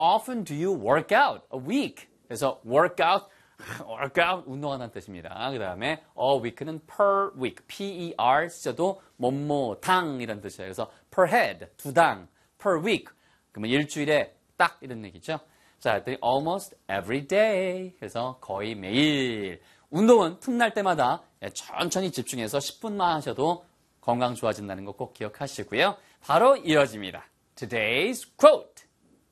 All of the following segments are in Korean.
often do you work out a week? 그래서 workout 운동한다는 뜻입니다. 그 다음에 a week는 per week, per 쓰셔도 뭐뭐당이라는 뜻이에요. 그래서 per head, 두당, per week, 그러면 일주일에 딱 이런 얘기죠. 자, 그랬더니 almost every day, 그래서 거의 매일. 운동은 틈날 때마다 천천히 집중해서 10분만 하셔도 건강 좋아진다는 거 꼭 기억하시고요. 바로 이어집니다. Today's quote.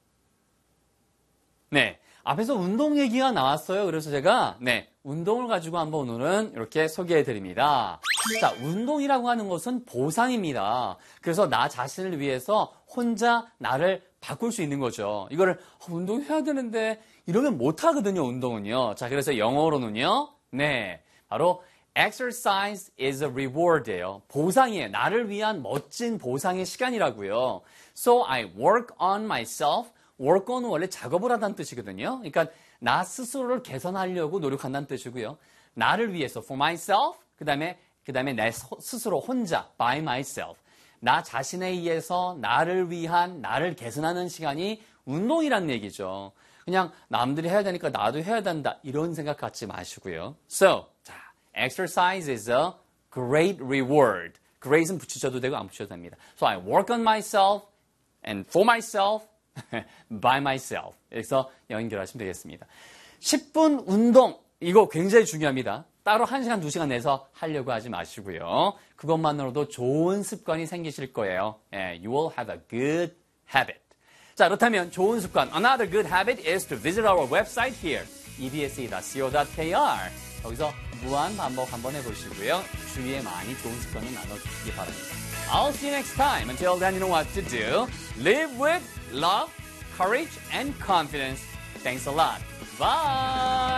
네, 앞에서 운동 얘기가 나왔어요. 그래서 제가 운동을 가지고 한번 오늘은 이렇게 소개해드립니다. 자, 운동이라고 하는 것은 보상입니다. 그래서 나 자신을 위해서 혼자 나를 바꿀 수 있는 거죠. 이거를 운동해야 되는데 이러면 못하거든요, 운동은요. 자, 그래서 영어로는요. 네, 바로 exercise is a reward예요. 보상이에요. 나를 위한 멋진 보상의 시간이라고요. So I work on myself. work on은 원래 작업을 하다는 뜻이거든요. 그러니까 나 스스로를 개선하려고 노력한다는 뜻이고요. 나를 위해서 for myself, 그다음에 내 스스로 혼자 by myself. 나 자신에 의해서 나를 위한 나를 개선하는 시간이 운동이라는 얘기죠. 그냥 남들이 해야 되니까 나도 해야 된다 이런 생각 갖지 마시고요. So, 자, exercise is a great reward. great은 붙이셔도 되고 안 붙이셔도 됩니다. So I work on myself and for myself by myself. 그래서 연결하시면 되겠습니다. 10분 운동, 이거 굉장히 중요합니다. 따로 1시간, 2시간 내서 하려고 하지 마시고요. 그것만으로도 좋은 습관이 생기실 거예요. You will have a good habit. 자, 그렇다면 좋은 습관. Another good habit is to visit our website here, ebse.co.kr. 여기서 무한 반복 한번 해보시고요. 주위에 많이 좋은 습관을 나눠주시기 바랍니다. I'll see you next time. Until then, you know what to do. Live with love, courage, and confidence. Thanks a lot. Bye!